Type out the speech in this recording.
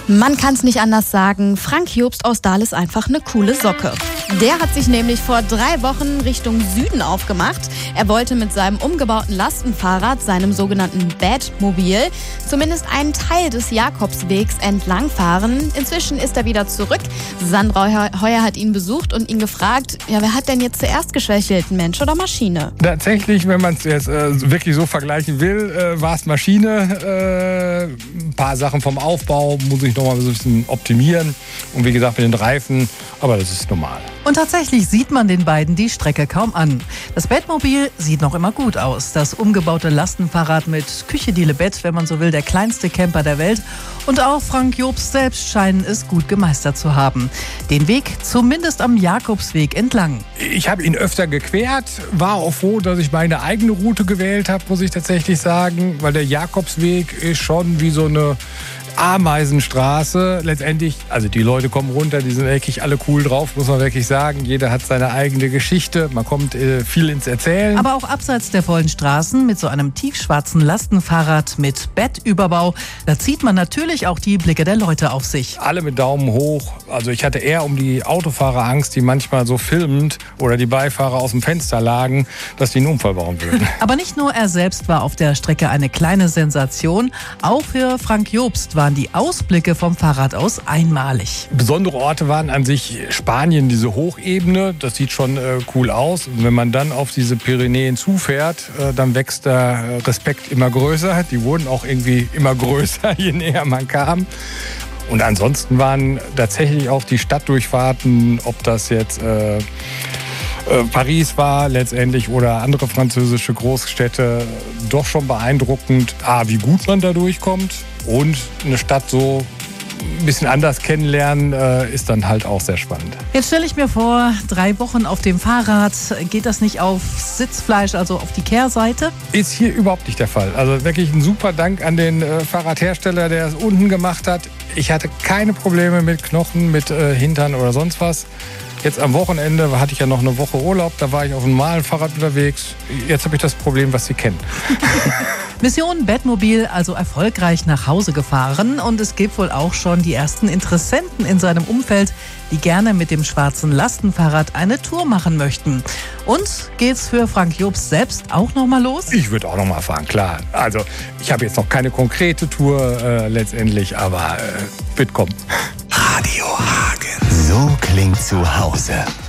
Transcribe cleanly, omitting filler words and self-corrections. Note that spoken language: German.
Man kann es nicht anders sagen, Frank Jobst aus Dahl ist einfach eine coole Socke. Der hat sich nämlich vor 3 Wochen Richtung Süden aufgemacht. Er wollte mit seinem umgebauten Lastenfahrrad, seinem sogenannten Batmobil, zumindest einen Teil des Jakobswegs entlangfahren. Inzwischen ist er wieder zurück. Sandra Heuer hat ihn besucht und ihn gefragt, ja, wer hat denn jetzt zuerst geschwächelt, Mensch oder Maschine? Tatsächlich, wenn man es jetzt wirklich so vergleichen will, war es Maschine. Ein paar Sachen vom Aufbau muss ich noch mal so ein bisschen optimieren. Und wie gesagt, mit den Reifen, aber das ist normal. Und tatsächlich sieht man den beiden die Strecke kaum an. Das Batmobil sieht noch immer gut aus. Das umgebaute Lastenfahrrad mit Küche-Diele-Bett, wenn man so will, der kleinste Camper der Welt. Und auch Frank Jobst selbst scheinen es gut gemeistert zu haben. Den Weg zumindest am Jakobsweg entlang. Ich habe ihn öfter gequert, war auch froh, dass ich meine eigene Route gewählt habe, muss ich tatsächlich sagen. Weil der Jakobsweg ist schon wie so eine Ameisenstraße. Letztendlich, also die Leute kommen runter, die sind wirklich alle cool drauf, muss man wirklich sagen. Jeder hat seine eigene Geschichte, man kommt viel ins Erzählen. Aber auch abseits der vollen Straßen mit so einem tiefschwarzen Lastenfahrrad mit Bettüberbau, da zieht man natürlich auch die Blicke der Leute auf sich. Alle mit Daumen hoch. Also ich hatte eher um die Autofahrer Angst, die manchmal so filmend oder die Beifahrer aus dem Fenster lagen, dass die einen Unfall bauen würden. Aber nicht nur er selbst war auf der Strecke eine kleine Sensation, auch für Frank Jobst waren die Ausblicke vom Fahrrad aus einmalig. Besondere Orte waren an sich Spanien, diese Hochebene, das sieht schon cool aus. Und wenn man dann auf diese Pyrenäen zufährt, dann wächst der Respekt immer größer. Die wurden auch irgendwie immer größer, je näher man kam. Und ansonsten waren tatsächlich auch die Stadtdurchfahrten, ob das jetzt Paris war letztendlich oder andere französische Großstädte, doch schon beeindruckend, wie gut man da durchkommt. Und eine Stadt so ein bisschen anders kennenlernen, ist dann halt auch sehr spannend. Jetzt stelle ich mir vor, 3 Wochen auf dem Fahrrad, geht das nicht auf Sitzfleisch, also auf die Kehrseite? Ist hier überhaupt nicht der Fall. Also wirklich ein super Dank an den Fahrradhersteller, der es unten gemacht hat. Ich hatte keine Probleme mit Knochen, mit Hintern oder sonst was. Jetzt am Wochenende hatte ich ja noch eine Woche Urlaub, da war ich auf einem normalen Fahrrad unterwegs. Jetzt habe ich das Problem, was Sie kennen. Mission Batmobil also erfolgreich nach Hause gefahren und es gibt wohl auch schon die ersten Interessenten in seinem Umfeld, die gerne mit dem schwarzen Lastenfahrrad eine Tour machen möchten. Und geht's für Frank Jobst selbst auch noch mal los? Ich würde auch noch mal fahren, klar. Also ich habe jetzt noch keine konkrete Tour letztendlich, aber wird kommen. Radio Hagen. So klingt zu Hause.